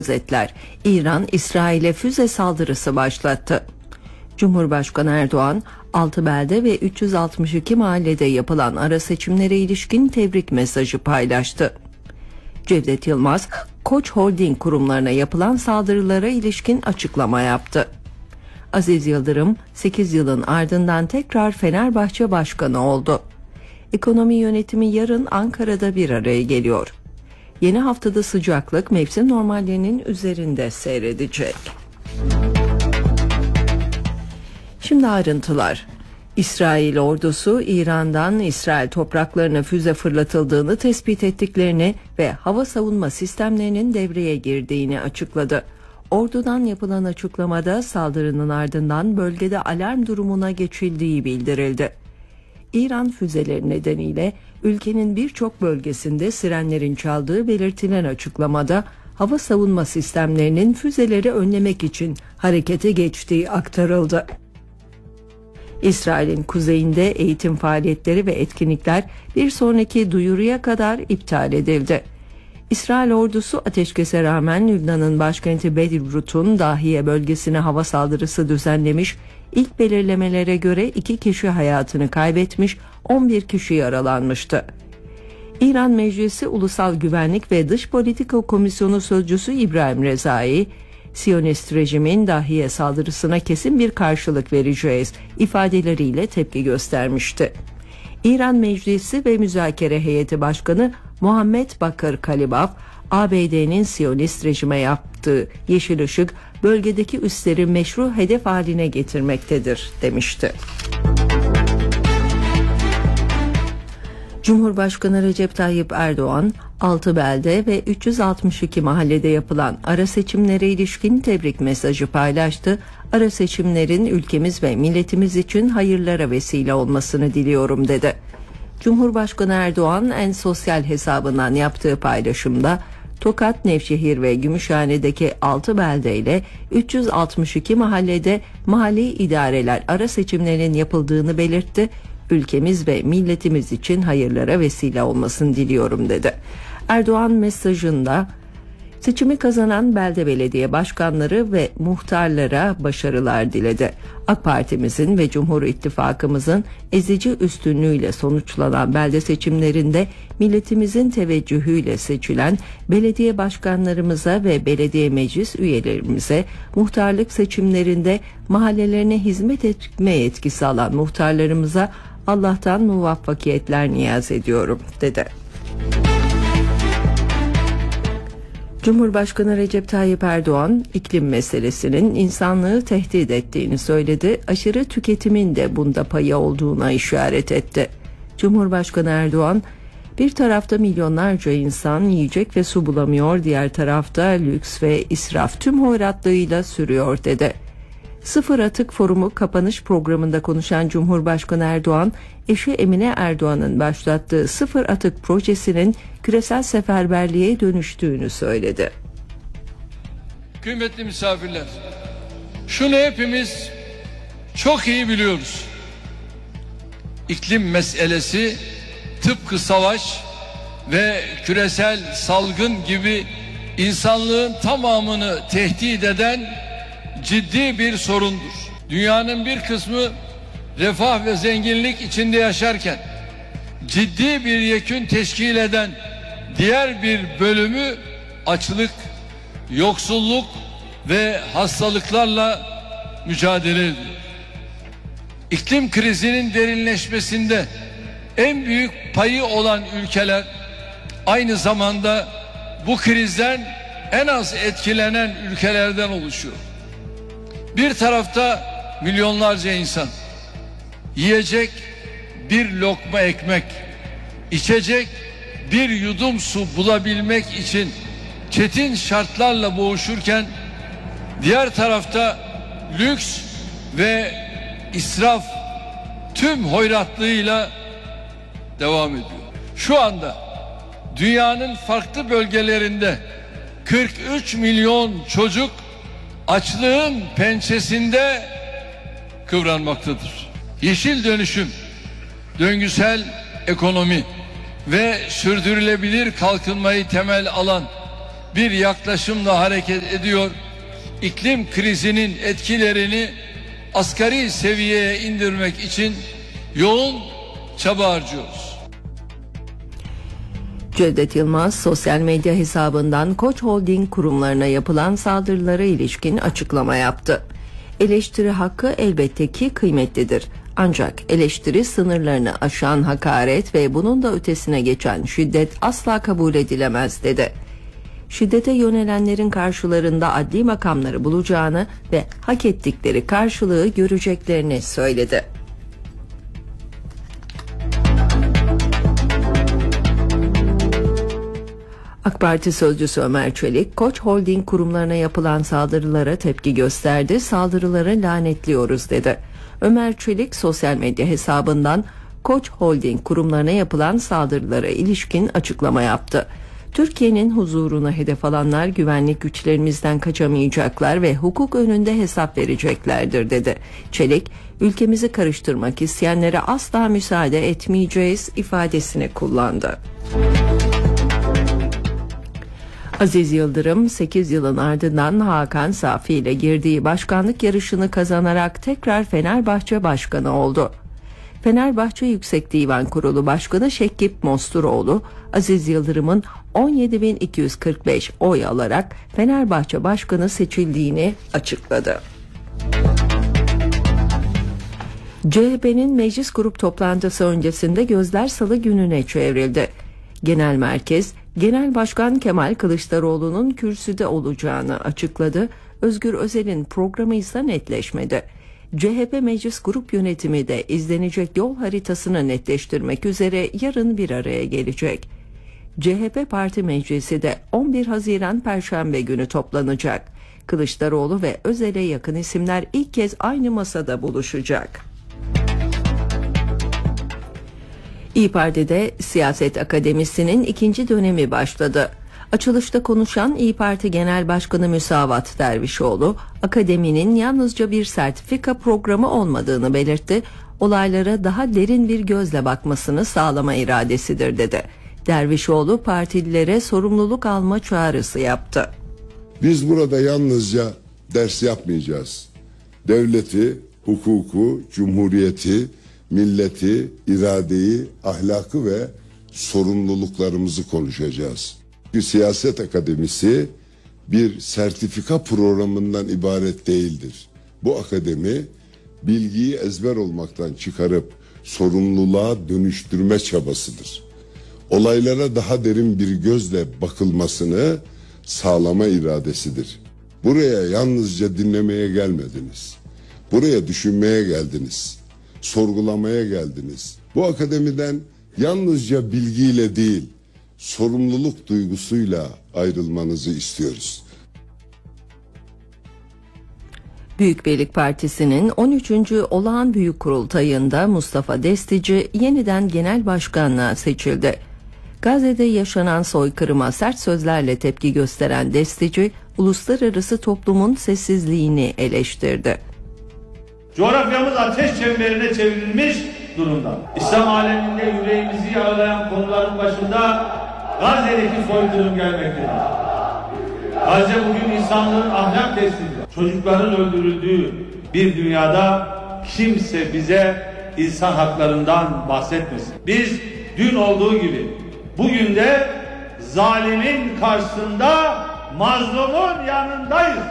Özetler, İran, İsrail'e füze saldırısı başlattı. Cumhurbaşkanı Erdoğan, 6 belde ve 362 mahallede yapılan ara seçimlere ilişkin tebrik mesajı paylaştı. Cevdet Yılmaz, Koç Holding kurumlarına yapılan saldırılara ilişkin açıklama yaptı. Aziz Yıldırım, 8 yılın ardından tekrar Fenerbahçe Başkanı oldu. Ekonomi yönetimi yarın Ankara'da bir araya geliyor. Yeni haftada sıcaklık mevsim normallerinin üzerinde seyredecek. Şimdi ayrıntılar. İsrail ordusu İran'dan İsrail topraklarına füze fırlatıldığını tespit ettiklerini ve hava savunma sistemlerinin devreye girdiğini açıkladı. Ordudan yapılan açıklamada saldırının ardından bölgede alarm durumuna geçildiği bildirildi. İran füzeleri nedeniyle ülkenin birçok bölgesinde sirenlerin çaldığı belirtilen açıklamada hava savunma sistemlerinin füzeleri önlemek için harekete geçtiği aktarıldı. İsrail'in kuzeyinde eğitim faaliyetleri ve etkinlikler bir sonraki duyuruya kadar iptal edildi. İsrail ordusu ateşkese rağmen Lübnan'ın başkenti Beyrut'un Dahiye bölgesine hava saldırısı düzenlemiş, ilk belirlemelere göre 2 kişi hayatını kaybetmiş, 11 kişi yaralanmıştı. İran Meclisi Ulusal Güvenlik ve Dış Politika Komisyonu Sözcüsü İbrahim Rezai, Siyonist rejimin Dahiye saldırısına kesin bir karşılık vereceğiz ifadeleriyle tepki göstermişti. İran Meclisi ve Müzakere Heyeti Başkanı Muhammed Bakır Kalibaf, ABD'nin Siyonist rejime yaptığı yeşil ışık bölgedeki üsleri meşru hedef haline getirmektedir demişti. Cumhurbaşkanı Recep Tayyip Erdoğan, 6 belde ve 362 mahallede yapılan ara seçimlere ilişkin tebrik mesajı paylaştı. Ara seçimlerin ülkemiz ve milletimiz için hayırlara vesile olmasını diliyorum dedi. Cumhurbaşkanı Erdoğan en sosyal hesabından yaptığı paylaşımda, Tokat, Nevşehir ve Gümüşhane'deki 6 belde ile 362 mahallede mahalli idareler ara seçimlerinin yapıldığını belirtti. Ülkemiz ve milletimiz için hayırlara vesile olmasını diliyorum dedi. Erdoğan mesajında seçimi kazanan belde belediye başkanları ve muhtarlara başarılar diledi. AK Parti'mizin ve Cumhur İttifakımızın ezici üstünlüğüyle sonuçlanan belde seçimlerinde milletimizin teveccühüyle seçilen belediye başkanlarımıza ve belediye meclis üyelerimize, muhtarlık seçimlerinde mahallelerine hizmet etme yetkisi alan muhtarlarımıza Allah'tan muvaffakiyetler niyaz ediyorum dedi. Cumhurbaşkanı Recep Tayyip Erdoğan, iklim meselesinin insanlığı tehdit ettiğini söyledi, aşırı tüketimin de bunda payı olduğuna işaret etti. Cumhurbaşkanı Erdoğan, bir tarafta milyonlarca insan yiyecek ve su bulamıyor, diğer tarafta lüks ve israf tüm hoyratlığıyla sürüyor dedi. Sıfır Atık Forumu kapanış programında konuşan Cumhurbaşkanı Erdoğan, eşi Emine Erdoğan'ın başlattığı Sıfır Atık projesinin küresel seferberliğe dönüştüğünü söyledi. Kıymetli misafirler, şunu hepimiz çok iyi biliyoruz. İklim meselesi tıpkı savaş ve küresel salgın gibi insanlığın tamamını tehdit eden ciddi bir sorundur. Dünyanın bir kısmı refah ve zenginlik içinde yaşarken ciddi bir yekün teşkil eden diğer bir bölümü açlık, yoksulluk ve hastalıklarla mücadele ediyor. İklim krizinin derinleşmesinde en büyük payı olan ülkeler aynı zamanda bu krizden en az etkilenen ülkelerden oluşuyor. Bir tarafta milyonlarca insan yiyecek bir lokma ekmek, içecek bir yudum su bulabilmek için çetin şartlarla boğuşurken, diğer tarafta lüks ve israf tüm hoyratlığıyla devam ediyor. Şu anda dünyanın farklı bölgelerinde 43 milyon çocuk açlığın pençesinde kıvranmaktadır. Yeşil dönüşüm, döngüsel ekonomi ve sürdürülebilir kalkınmayı temel alan bir yaklaşımla hareket ediyor. İklim krizinin etkilerini asgari seviyeye indirmek için yoğun çaba harcıyoruz. Cevdet Yılmaz sosyal medya hesabından Koç Holding kurumlarına yapılan saldırılara ilişkin açıklama yaptı. Eleştiri hakkı elbette ki kıymetlidir. Ancak eleştiri sınırlarını aşan hakaret ve bunun da ötesine geçen şiddet asla kabul edilemez dedi. Şiddete yönelenlerin karşılarında adli makamları bulacağını ve hak ettikleri karşılığı göreceklerini söyledi. AK Parti sözcüsü Ömer Çelik, Koç Holding kurumlarına yapılan saldırılara tepki gösterdi, saldırıları lanetliyoruz dedi. Ömer Çelik sosyal medya hesabından Koç Holding kurumlarına yapılan saldırılara ilişkin açıklama yaptı. Türkiye'nin huzuruna hedef alanlar güvenlik güçlerimizden kaçamayacaklar ve hukuk önünde hesap vereceklerdir dedi. Çelik, ülkemizi karıştırmak isteyenlere asla müsaade etmeyeceğiz ifadesini kullandı. Aziz Yıldırım 8 yılın ardından Hakan Safi ile girdiği başkanlık yarışını kazanarak tekrar Fenerbahçe Başkanı oldu. Fenerbahçe Yüksek Divan Kurulu Başkanı Şekip Mosturoğlu, Aziz Yıldırım'ın 17.245 oy alarak Fenerbahçe Başkanı seçildiğini açıkladı. CHP'nin meclis grup toplantısı öncesinde gözler Salı gününe çevrildi. Genel merkez, Genel Başkan Kemal Kılıçdaroğlu'nun kürsüde olacağını açıkladı. Özgür Özel'in programı ise netleşmedi. CHP Meclis Grup Yönetimi de izlenecek yol haritasını netleştirmek üzere yarın bir araya gelecek. CHP Parti Meclisi de 11 Haziran Perşembe günü toplanacak. Kılıçdaroğlu ve Özel'e yakın isimler ilk kez aynı masada buluşacak. İYİ Parti'de Siyaset Akademisi'nin 2. dönemi başladı. Açılışta konuşan İYİ Parti Genel Başkanı Müsavat Dervişoğlu, akademinin yalnızca bir sertifika programı olmadığını belirtti, olaylara daha derin bir gözle bakmasını sağlama iradesidir dedi. Dervişoğlu partililere sorumluluk alma çağrısı yaptı. Biz burada yalnızca ders yapmayacağız. Devleti, hukuku, cumhuriyeti, milleti, iradeyi, ahlakı ve sorumluluklarımızı konuşacağız. Bir siyaset akademisi bir sertifika programından ibaret değildir. Bu akademi bilgiyi ezber olmaktan çıkarıp sorumluluğa dönüştürme çabasıdır. Olaylara daha derin bir gözle bakılmasını sağlama iradesidir. Buraya yalnızca dinlemeye gelmediniz. Buraya düşünmeye geldiniz. Sorgulamaya geldiniz. Bu akademiden yalnızca bilgiyle değil, sorumluluk duygusuyla ayrılmanızı istiyoruz. Büyük Birlik Partisi'nin 13. Olağan Büyük Kurultayı'nda Mustafa Destici yeniden genel başkanlığa seçildi. Gazze'de yaşanan soykırıma sert sözlerle tepki gösteren Destici, uluslararası toplumun sessizliğini eleştirdi. Coğrafyamız ateş çemberine çevrilmiş durumda. İslam aleminde yüreğimizi yaralayan konuların başında Gazze'deki soykırım gelmektedir. Gazze bugün insanlığın ahlak testidir. Çocukların öldürüldüğü bir dünyada kimse bize insan haklarından bahsetmesin. Biz dün olduğu gibi bugün de zalimin karşısında mazlumun yanındayız.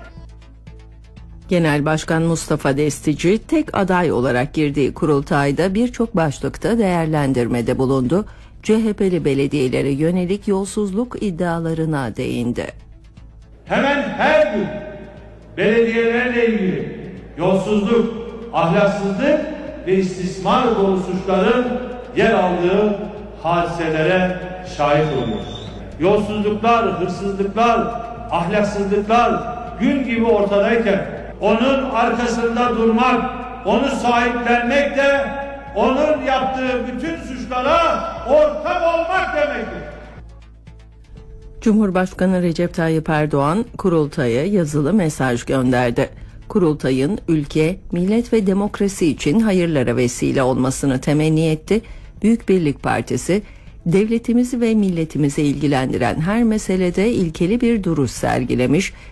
Genel Başkan Mustafa Destici tek aday olarak girdiği kurultayda birçok başlıkta değerlendirmede bulundu. CHP'li belediyelere yönelik yolsuzluk iddialarına değindi. Hemen her gün belediyelerle ilgili yolsuzluk, ahlaksızlık ve istismar dolu suçların yer aldığı hadiselere şahit oluyoruz. Yolsuzluklar, hırsızlıklar, ahlaksızlıklar gün gibi ortadayken onun arkasında durmak, onu sahiplenmek de onun yaptığı bütün suçlara ortak olmak demektir. Cumhurbaşkanı Recep Tayyip Erdoğan kurultaya yazılı mesaj gönderdi. Kurultayın ülke, millet ve demokrasi için hayırlara vesile olmasını temenni etti. Büyük Birlik Partisi, devletimizi ve milletimizi ilgilendiren her meselede ilkeli bir duruş sergilemiş,